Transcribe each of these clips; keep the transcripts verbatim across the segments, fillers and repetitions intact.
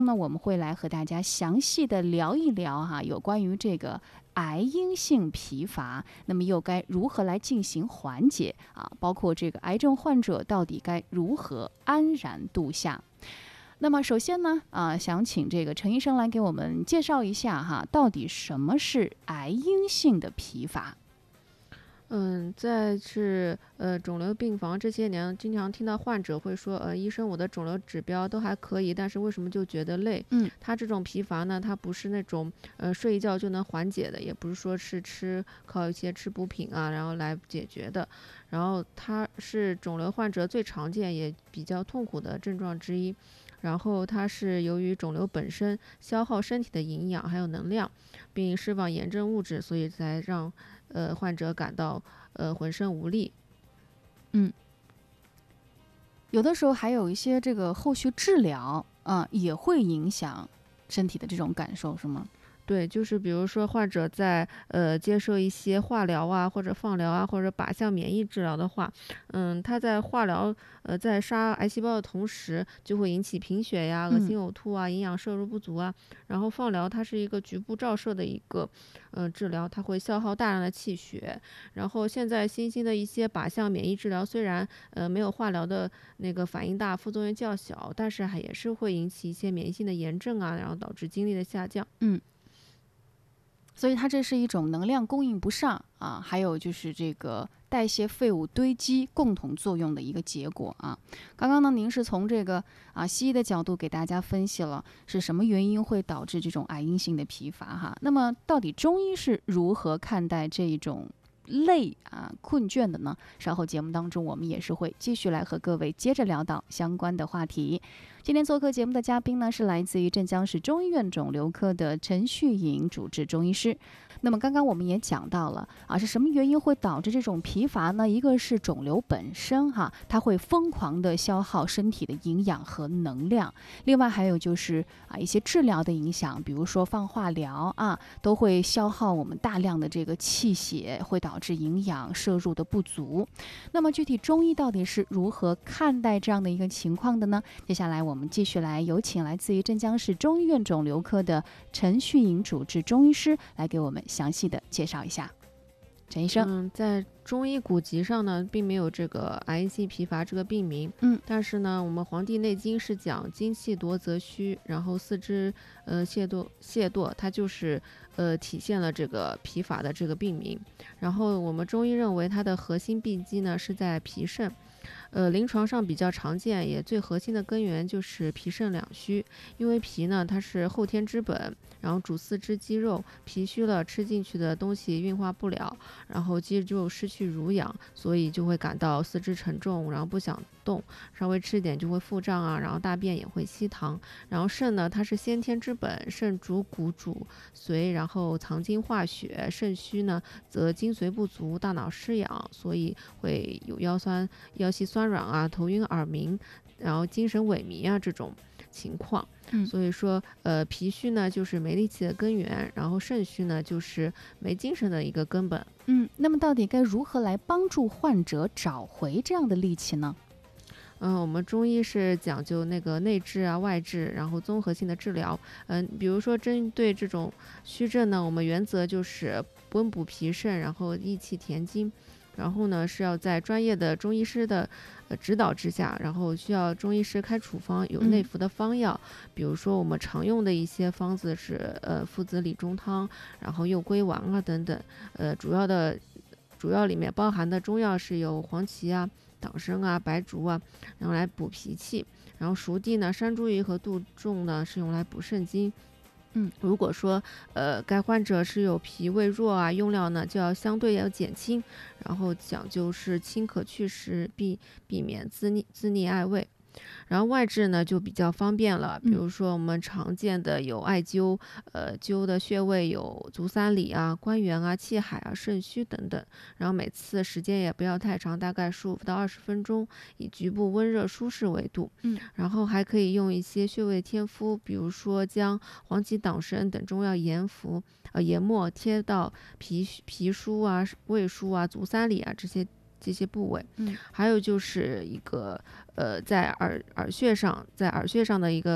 那我们会来和大家详细的聊一聊哈，有关于这个癌因性疲乏，那么又该如何来进行缓解啊？包括这个癌症患者到底该如何安然度夏？那么首先呢，啊，想请这个陈医生来给我们介绍一下哈，到底什么是癌因性的疲乏？ 嗯，在是呃肿瘤病房这些年，经常听到患者会说，呃，医生，我的肿瘤指标都还可以，但是为什么就觉得累？ 嗯他这种疲乏呢，它不是那种呃睡一觉就能缓解的，也不是说是吃靠一些吃补品啊，然后来解决的。然后它是肿瘤患者最常见也比较痛苦的症状之一。然后它是由于肿瘤本身消耗身体的营养还有能量，并释放炎症物质，所以才让呃患者感到呃浑身无力。 嗯，有的时候还有一些这个后续治疗啊，也会影响身体的这种感受，是吗？ 对，就是比如说患者在呃接受一些化疗啊，或者放疗啊，或者靶向免疫治疗的话，嗯，他在化疗呃在杀癌细胞的同时，就会引起贫血呀、恶嗯心呕吐啊、营养摄入不足啊。然后放疗它是一个局部照射的一个呃治疗，它会消耗大量的气血。然后现在新兴的一些靶向免疫治疗，虽然呃没有化疗的那个反应大，副作用较小，但是还也是会引起一些免疫性的炎症啊，然后导致精力的下降。 嗯。所以它这是一种能量供应不上啊，还有就是这个代谢废物堆积共同作用的一个结果啊。刚刚呢，您是从这个啊西医的角度给大家分析了是什么原因会导致这种癌因性的疲乏哈。那么到底中医是如何看待这一种累啊困倦的呢？稍后节目当中我们也是会继续来和各位接着聊到相关的话题。今天做客节目的嘉宾呢，是来自于镇江市中医院肿瘤科的陈旭颖主治中医师。那么刚刚我们也讲到了啊，是什么原因会导致这种疲乏呢？一个是肿瘤本身哈，它会疯狂的消耗身体的营养和能量。另外还有就是啊一些治疗的影响，比如说放化疗啊，都会消耗我们大量的这个气血，会导致营养摄入的不足。那么具体中医到底是如何看待这样的一个情况的呢？接下来我们继续来有请来自于镇江市中医院肿瘤科的陈旭颖主治中医师来给我们详细的介绍一下。陈医生。 嗯，在中医古籍上呢，并没有这个癌性疲乏这个病名。 嗯， 但是呢，我们《黄帝内经》是讲精气夺则虚，然后四肢呃懈惰懈惰，它就是呃体现了这个疲乏的这个病名。然后我们中医认为它的核心病机呢是在脾肾。呃，临床上比较常见，也最核心的根源就是脾肾两虚。因为脾呢，它是后天之本，然后主四肢肌肉，脾虚了，吃进去的东西运化不了，然后肌肉失去濡养，所以就会感到四肢沉重，然后不想动，稍微吃一点就会腹胀啊，然后大便也会稀溏。然后肾呢，它是先天之本，肾主骨主髓，然后藏精化血，肾虚呢则精髓不足，大脑失养，所以会有腰酸、腰膝酸软啊、头晕耳鸣，然后精神萎靡啊这种情况。 嗯所以说，呃，脾虚呢就是没力气的根源，然后肾虚呢就是没精神的一个根本。 嗯，那么到底该如何来帮助患者找回这样的力气呢？ 嗯，我们中医是讲究那个内治啊、外治，然后综合性的治疗。嗯，比如说针对这种虚症呢，我们原则就是温补脾肾，然后益气填精。然后呢，是要在专业的中医师的呃指导之下，然后需要中医师开处方，有内服的方药。嗯、比如说我们常用的一些方子是呃附子理中汤，然后右归丸啊等等。呃，主要的主要里面包含的中药是有黄芪啊、党参啊、白术啊，然后来补脾气。然后熟地呢、山茱萸和杜仲呢是用来补肾精。 嗯， 如果说呃该患者是有脾胃弱啊，用料呢就要相对要减轻，然后讲究是清可祛湿，避避免滋腻滋腻碍胃。然后外治呢就比较方便了，比如说我们常见的有艾灸，呃，灸的穴位有足三里啊、关元啊、气海啊、肾虚等等。然后每次时间也不要太长，大概十五到二十分钟，以局部温热舒适为度。 嗯， 然后还可以用一些穴位贴敷，比如说将黄芪、党参等中药研服，呃，研末贴到脾脾腧啊、胃腧啊、足三里啊这些。这些部位， 嗯， 还有就是一个呃，在耳耳穴上，在耳穴上的一个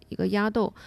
一个压豆。